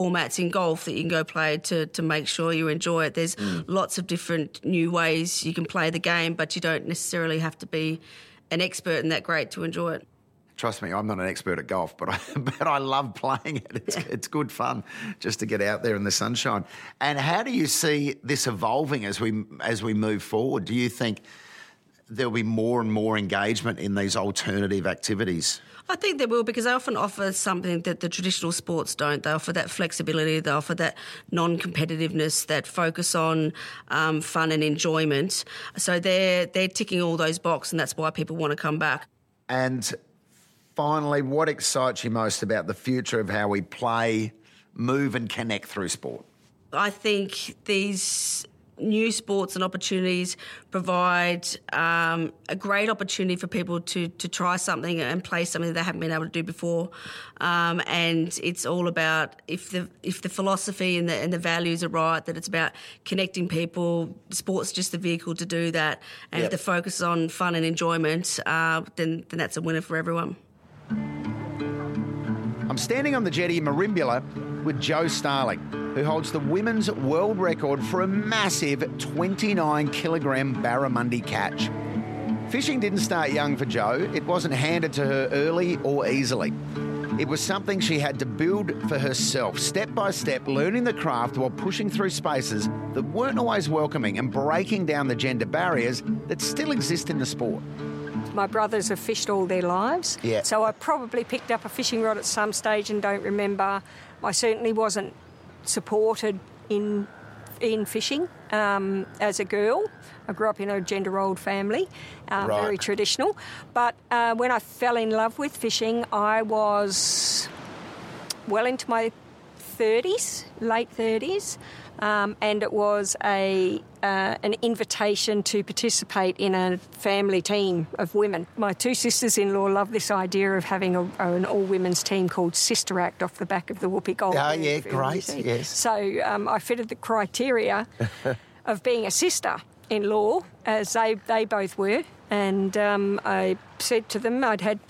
formats in golf that you can go play to make sure you enjoy it. There's lots of different new ways you can play the game, but you don't necessarily have to be an expert and that great to enjoy it. Trust me, I'm not an expert at golf, but I love playing it. It's good fun just to get out there in the sunshine. And how do you see this evolving as we move forward? Do you think there'll be more and more engagement in these alternative activities? I think they will, because they often offer something that the traditional sports don't. They offer that flexibility, they offer that non-competitiveness, that focus on fun and enjoyment. So they're ticking all those boxes, and that's why people want to come back. And finally, what excites you most about the future of how we play, move and connect through sport? I think these new sports and opportunities provide a great opportunity for people to try something and play something they haven't been able to do before. And it's all about, if the philosophy and the values are right, that it's about connecting people, sport's just the vehicle to do that. And if the focus is on fun and enjoyment, then that's a winner for everyone. I'm standing on the jetty in Merimbula with Jo Starling, who holds the women's world record for a massive 29-kilogram barramundi catch. Fishing didn't start young for Jo. It wasn't handed to her early or easily. It was something she had to build for herself, step by step, learning the craft while pushing through spaces that weren't always welcoming and breaking down the gender barriers that still exist in the sport. My brothers have fished all their lives, so I probably picked up a fishing rod at some stage and don't remember. I certainly wasn't supported in fishing as a girl. I grew up in a gender-rolled family, very traditional. But when I fell in love with fishing, I was well into my 30s, late 30s, and it was an invitation to participate in a family team of women. My two sisters-in-law love this idea of having an all-women's team called Sister Act off the back of the Whoopi Goldberg. Oh, yeah, great, yes. So I fitted the criteria of being a sister-in-law, as they both were, and I said to them I'd had...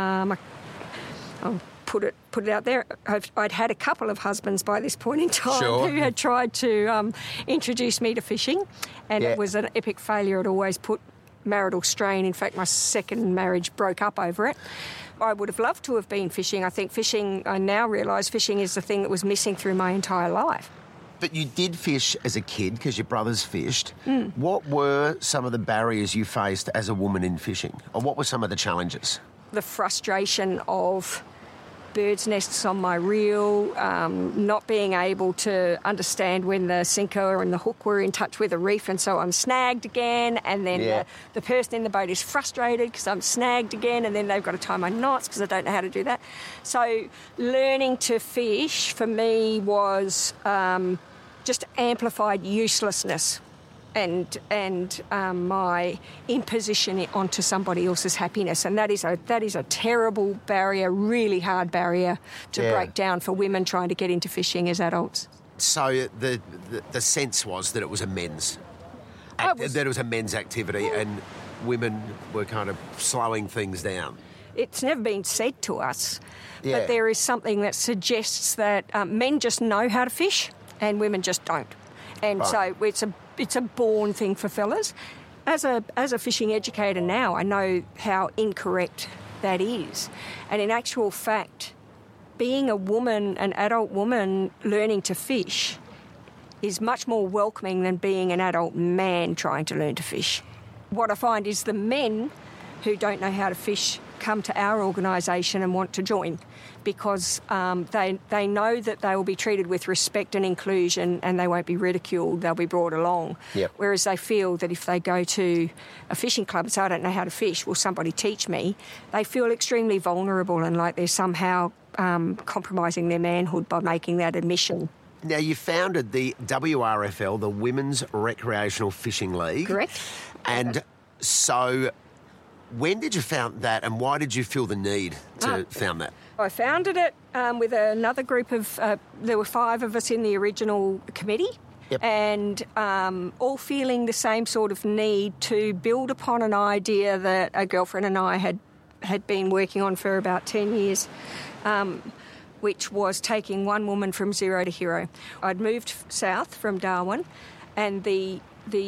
I'll put it out there. I'd had a couple of husbands by this point in time who had tried to introduce me to fishing, and it was an epic failure. It always put marital strain. In fact, my second marriage broke up over it. I would have loved to have been fishing. I think fishing, I now realise fishing is the thing that was missing through my entire life. But you did fish as a kid because your brothers fished. What were some of the barriers you faced as a woman in fishing? Or what were some of the challenges? The frustration of birds' nests on my reel, not being able to understand when the sinker and the hook were in touch with a reef, and so I'm snagged again, and then the person in the boat is frustrated because I'm snagged again, and then they've got to tie my knots because I don't know how to do that. So learning to fish for me was just amplified uselessness and my imposition onto somebody else's happiness, and that is a terrible barrier, really hard barrier to break down for women trying to get into fishing as adults. So the sense was that it was a men's activity, and women were kind of slowing things down. It's never been said to us, but there is something that suggests that men just know how to fish and women just don't, and so it's a born thing for fellas. As a fishing educator now, I know how incorrect that is. And in actual fact, being a woman, an adult woman learning to fish is much more welcoming than being an adult man trying to learn to fish. What I find is the men who don't know how to fish come to our organisation and want to join because they know that they will be treated with respect and inclusion, and they won't be ridiculed, they'll be brought along. Whereas they feel that if they go to a fishing club and say, I don't know how to fish, will somebody teach me? They feel extremely vulnerable and like they're somehow compromising their manhood by making that admission. Now, you founded the WRFL, the Women's Recreational Fishing League. Correct. And so when did you found that, and why did you feel the need to found that? I founded it with another group of, there were 5 of us in the original committee, and all feeling the same sort of need to build upon an idea that a girlfriend and I had been working on for about 10 years. which was taking one woman from zero to hero. I'd moved south from Darwin, and the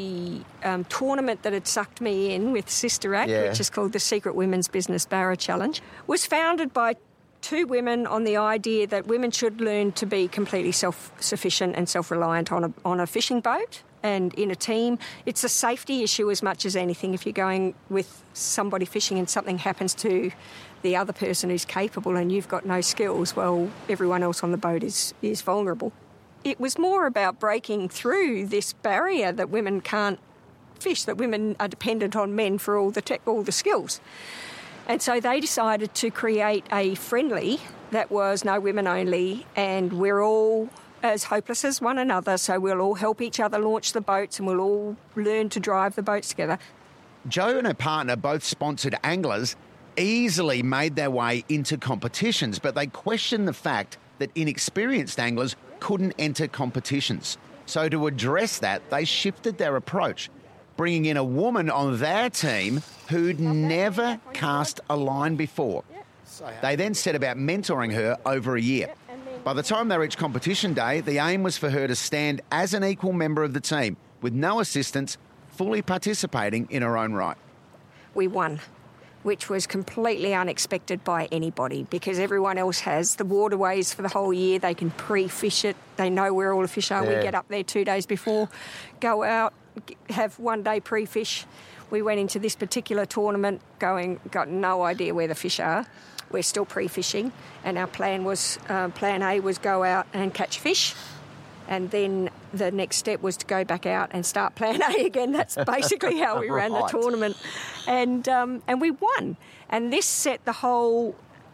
tournament that had sucked me in with Sister Act, which is called the Secret Women's Business Barra Challenge, was founded by two women on the idea that women should learn to be completely self-sufficient and self-reliant on a fishing boat and in a team. It's a safety issue as much as anything. If you're going with somebody fishing and something happens to the other person who's capable and you've got no skills, well, everyone else on the boat is vulnerable. It was more about breaking through this barrier that women can't fish, that women are dependent on men for all the skills. And so they decided to create a friendly that was no women only, and we're all as hopeless as one another, so we'll all help each other launch the boats and we'll all learn to drive the boats together. Jo and her partner, both sponsored anglers, easily made their way into competitions, but they questioned the fact that inexperienced anglers couldn't enter competitions. So to address that, they shifted their approach, bringing in a woman on their team who'd never cast a line before. They then set about mentoring her over a year. By the time they reached competition day, the aim was for her to stand as an equal member of the team, with no assistance, fully participating in her own right. We won, which was completely unexpected by anybody, because everyone else has the waterways for the whole year. They can pre-fish it. They know where all the fish are. We get up there 2 days before, go out, have 1 day pre-fish. We went into this particular tournament got no idea where the fish are. We're still pre-fishing, and our plan A was go out and catch fish, and then the next step was to go back out and start plan A again. That's basically how we ran the tournament, and we won. And this set the whole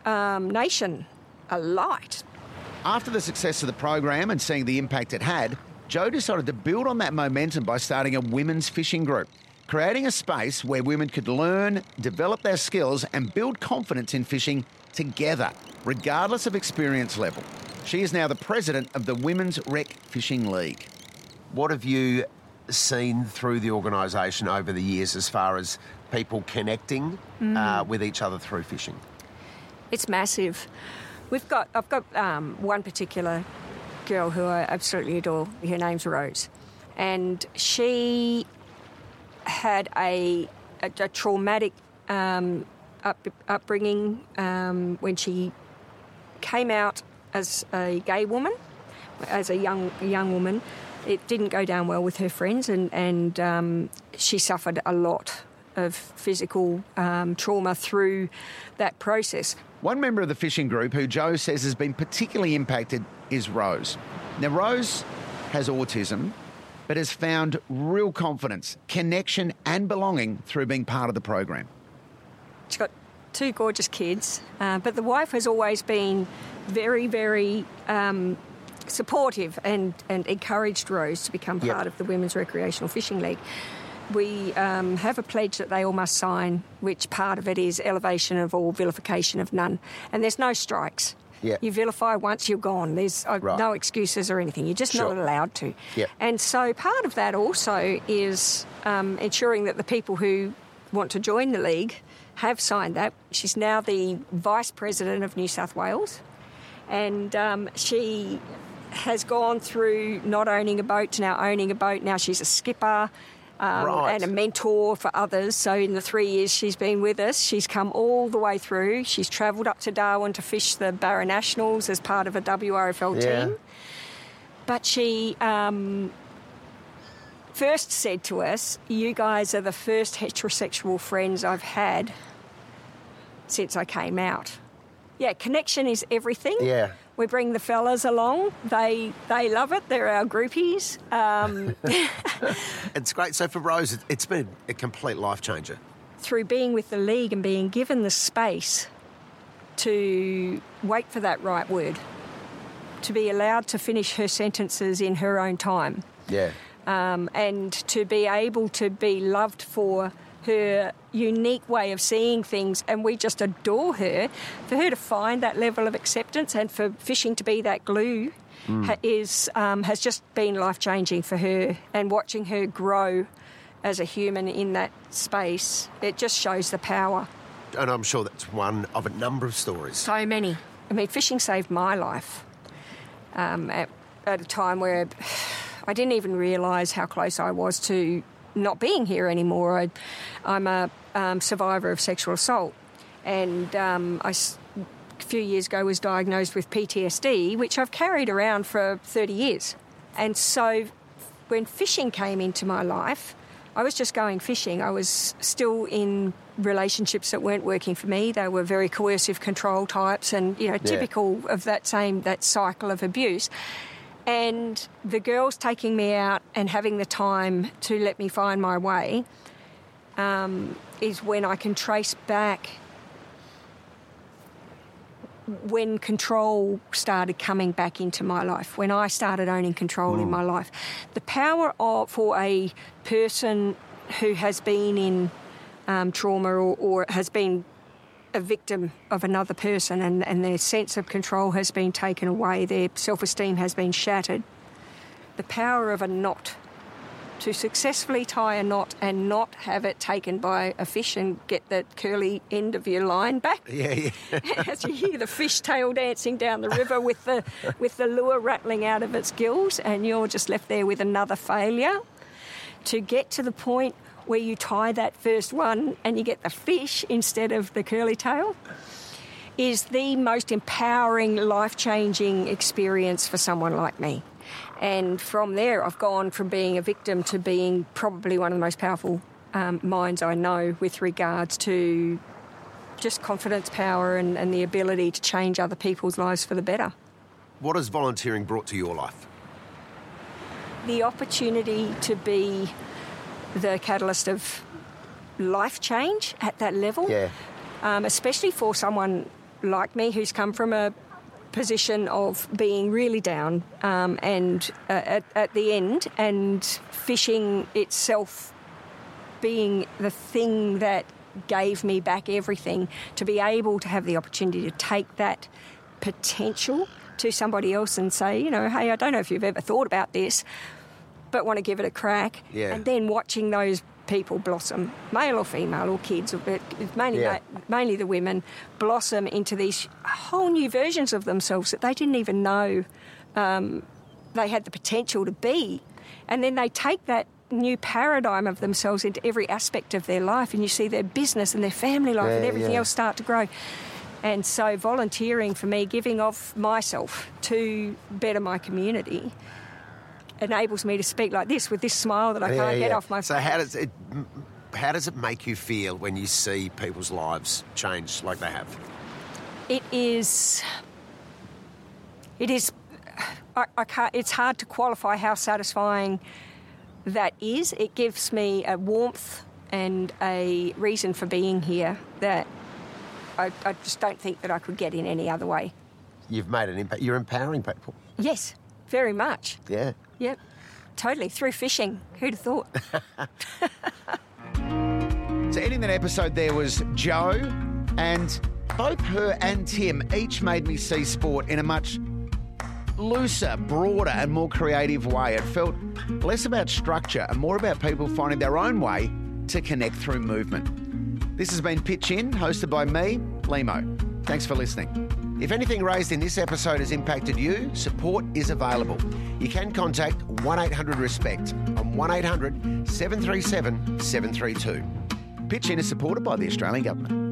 nation alight. After the success of the program and seeing the impact it had, Jo decided to build on that momentum by starting a women's fishing group, creating a space where women could learn, develop their skills and build confidence in fishing together, regardless of experience level. She is now the president of the Women's Rec Fishing League. What have you seen through the organisation over the years as far as people connecting with each other through fishing? It's massive. I've got one particular girl who I absolutely adore. Her name's Rose, and she had a traumatic upbringing when she came out as a gay woman, as a young woman. It didn't go down well with her friends, and she suffered a lot of physical trauma through that process. One member of the fishing group who Jo says has been particularly impacted is Rose. Now, Rose has autism, but has found real confidence, connection and belonging through being part of the program. She's got 2 gorgeous kids, but the wife has always been very, very supportive and encouraged Rose to become part of the Women's Recreational Fishing League. We have a pledge that they all must sign, which part of it is elevation of all, vilification of none. And there's no strikes. Yeah. You vilify once, you're gone. There's no excuses or anything. You're just not allowed to. Yeah. And so part of that also is ensuring that the people who want to join the league have signed that. She's now the Vice President of New South Wales, and she has gone through not owning a boat to now owning a boat. Now she's a skipper. And a mentor for others. So in the 3 years she's been with us, she's come all the way through. She's travelled up to Darwin to fish the Barra Nationals as part of a WRFL team. But she first said to us, "You guys are the first heterosexual friends I've had since I came out." Yeah, connection is everything. Yeah. We bring the fellas along. They love it. They're our groupies. It's great. So for Rose, it's been a complete life changer. Through being with the league and being given the space to wait for that right word, to be allowed to finish her sentences in her own time. Yeah. And to be able to be loved for her unique way of seeing things, and we just adore her. For her to find that level of acceptance and for fishing to be that glue has just been life-changing for her, and watching her grow as a human in that space, it just shows the power. And I'm sure that's one of a number of stories. So many. fishing saved my life at a time where I didn't even realise how close I was to not being here anymore. I'm a survivor of sexual assault, and a few years ago was diagnosed with PTSD, which I've carried around for 30 years. And so when fishing came into my life, I was just going fishing. I was still in relationships that weren't working for me. They were very coercive control types and, typical of that cycle of abuse. And the girls taking me out and having the time to let me find my way is when I can trace back when control started coming back into my life, when I started owning control in my life. The power for a person who has been in trauma or has been a victim of another person and their sense of control has been taken away, their self-esteem has been shattered. The power of a knot, to successfully tie a knot and not have it taken by a fish and get the curly end of your line back. Yeah. As you hear the fish tail dancing down the river with the lure rattling out of its gills, and you're just left there with another failure. To get to the point where you tie that first one and you get the fish instead of the curly tail is the most empowering, life-changing experience for someone like me. And from there, I've gone from being a victim to being probably one of the most powerful minds I know with regards to just confidence, power, and the ability to change other people's lives for the better. What has volunteering brought to your life? The opportunity to be the catalyst of life change at that level, especially for someone like me who's come from a position of being really down and at the end, and fishing itself being the thing that gave me back everything, to be able to have the opportunity to take that potential to somebody else and say, hey, I don't know if you've ever thought about this, but want to give it a crack. And then watching those people blossom, male or female or kids, mainly the women, blossom into these whole new versions of themselves that they didn't even know they had the potential to be. And then they take that new paradigm of themselves into every aspect of their life, and you see their business and their family life and everything else start to grow. And so volunteering for me, giving of myself to better my community, enables me to speak like this with this smile that I can't get off my face. So how does it make you feel when you see people's lives change like they have? It is. I can't. It's hard to qualify how satisfying that is. It gives me a warmth and a reason for being here that I just don't think that I could get in any other way. You've made an impact. You're empowering people. Yes, very much. Yeah. Yep, totally. Through fishing. Who'd have thought? So ending that episode there was Jo, and both her and Tim each made me see sport in a much looser, broader and more creative way. It felt less about structure and more about people finding their own way to connect through movement. This has been Pitch In, hosted by me, Limo. Thanks for listening. If anything raised in this episode has impacted you, support is available. You can contact 1-800-RESPECT on 1-800-737-732. Pitch In is supported by the Australian Government.